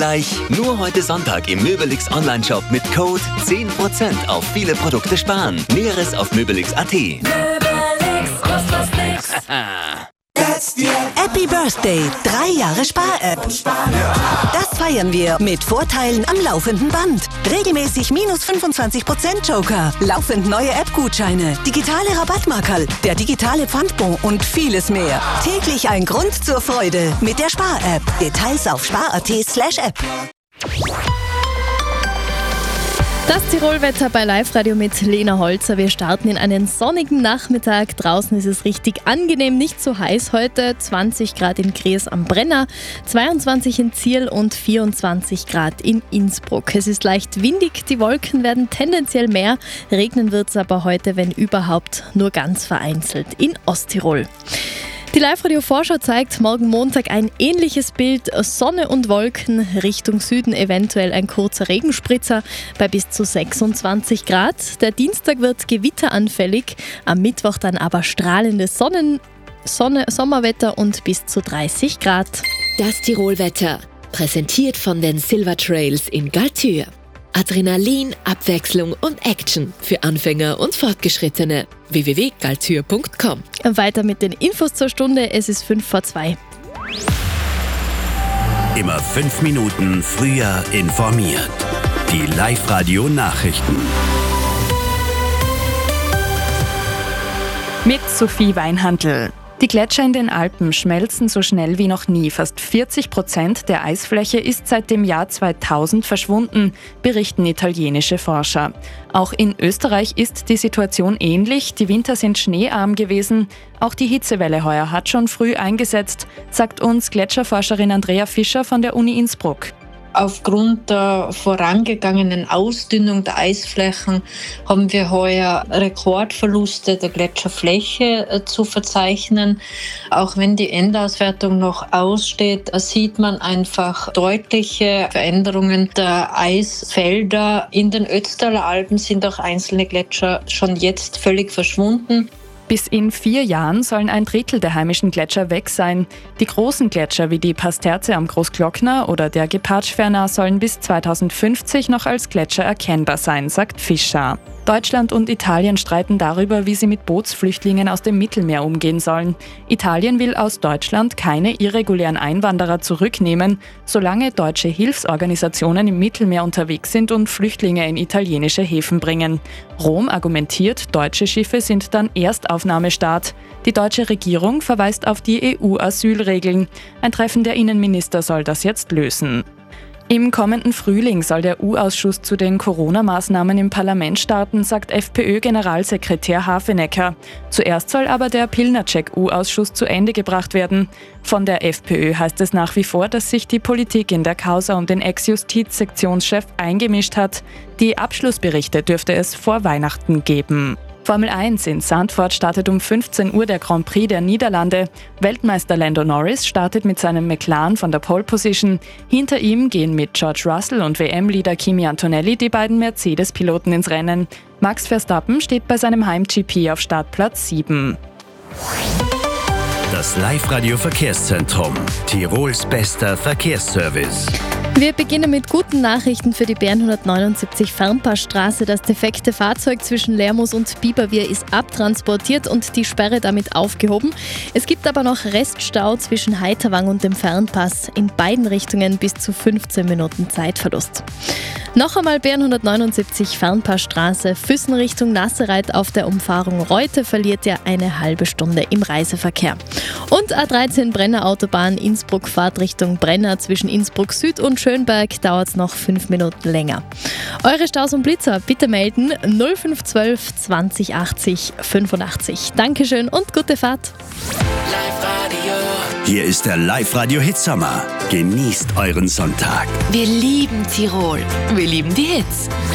Nur heute Sonntag im Möbelix Onlineshop mit Code 10% auf viele Produkte sparen. Näheres auf möbelix.at. Happy Birthday, 3 Jahre Spar-App. Das feiern wir mit Vorteilen am laufenden Band. Regelmäßig minus 25% Joker, laufend neue App-Gutscheine, digitale Rabattmarkerl, der digitale Pfandbon und vieles mehr. Täglich ein Grund zur Freude mit der Spar-App. Details auf spar.at/app. Das Tirolwetter bei Live-Radio mit Lena Holzer. Wir starten in einen sonnigen Nachmittag. Draußen ist es richtig angenehm, nicht so heiß heute. 20 Grad in Gries am Brenner, 22 in Zierl und 24 Grad in Innsbruck. Es ist leicht windig, die Wolken werden tendenziell mehr. Regnen wird es aber heute, wenn überhaupt, nur ganz vereinzelt in Osttirol. Die Live-Radio-Vorschau zeigt morgen Montag ein ähnliches Bild. Sonne und Wolken, Richtung Süden eventuell ein kurzer Regenspritzer bei bis zu 26 Grad. Der Dienstag wird gewitteranfällig, am Mittwoch dann aber strahlendes Sommerwetter und bis zu 30 Grad. Das Tirolwetter, präsentiert von den Silver Trails in Galtür. Adrenalin, Abwechslung und Action für Anfänger und Fortgeschrittene. www.galtür.com. Weiter mit den Infos zur Stunde, es ist 2:05. Immer 5 Minuten früher informiert. Die Live-Radio-Nachrichten. Mit Sophie Weinhandl. Die Gletscher in den Alpen schmelzen so schnell wie noch nie. Fast 40% der Eisfläche ist seit dem Jahr 2000 verschwunden, berichten italienische Forscher. Auch in Österreich ist die Situation ähnlich. Die Winter sind schneearm gewesen. Auch die Hitzewelle heuer hat schon früh eingesetzt, sagt uns Gletscherforscherin Andrea Fischer von der Uni Innsbruck. Aufgrund der vorangegangenen Ausdünnung der Eisflächen haben wir heuer Rekordverluste der Gletscherfläche zu verzeichnen. Auch wenn die Endauswertung noch aussteht, sieht man einfach deutliche Veränderungen der Eisfelder. In den Ötztaler Alpen sind auch einzelne Gletscher schon jetzt völlig verschwunden. Bis in 4 Jahren sollen 1/3 der heimischen Gletscher weg sein. Die großen Gletscher wie die Pasterze am Großglockner oder der Gepatschferner sollen bis 2050 noch als Gletscher erkennbar sein, sagt Fischer. Deutschland und Italien streiten darüber, wie sie mit Bootsflüchtlingen aus dem Mittelmeer umgehen sollen. Italien will aus Deutschland keine irregulären Einwanderer zurücknehmen, solange deutsche Hilfsorganisationen im Mittelmeer unterwegs sind und Flüchtlinge in italienische Häfen bringen. Rom argumentiert, deutsche Schiffe sind dann Erstaufnahmestaat. Die deutsche Regierung verweist auf die EU-Asylregeln. Ein Treffen der Innenminister soll das jetzt lösen. Im kommenden Frühling soll der U-Ausschuss zu den Corona-Maßnahmen im Parlament starten, sagt FPÖ-Generalsekretär Hafenecker. Zuerst soll aber der Pilnacek-U-Ausschuss zu Ende gebracht werden. Von der FPÖ heißt es nach wie vor, dass sich die Politik in der Causa um den Ex-Justiz-Sektionschef eingemischt hat. Die Abschlussberichte dürfte es vor Weihnachten geben. Formel 1 in Zandvoort startet um 15 Uhr der Grand Prix der Niederlande. Weltmeister Lando Norris startet mit seinem McLaren von der Pole Position. Hinter ihm gehen mit George Russell und WM-Leader Kimi Antonelli die beiden Mercedes-Piloten ins Rennen. Max Verstappen steht bei seinem Heim-GP auf Startplatz 7. Das Live-Radio-Verkehrszentrum. Tirols bester Verkehrsservice. Wir beginnen mit guten Nachrichten für die Bern 179 Fernpassstraße. Das defekte Fahrzeug zwischen Lermoos und Biberwier ist abtransportiert und die Sperre damit aufgehoben. Es gibt aber noch Reststau zwischen Heiterwang und dem Fernpass. In beiden Richtungen bis zu 15 Minuten Zeitverlust. Noch einmal Bern 179 Fernpassstraße. Füssen Richtung Nassereit auf der Umfahrung Reute verliert ja eine halbe Stunde im Reiseverkehr. Und A13 Brenner Autobahn Innsbruck Fahrtrichtung Brenner zwischen Innsbruck Süd und Schönberg dauert es noch 5 Minuten länger. Eure Staus und Blitzer bitte melden 0512 20 80 85. Dankeschön und gute Fahrt. Hier ist der Live-Radio-Hitsommer. Genießt euren Sonntag. Wir lieben Tirol. Wir lieben die Hits.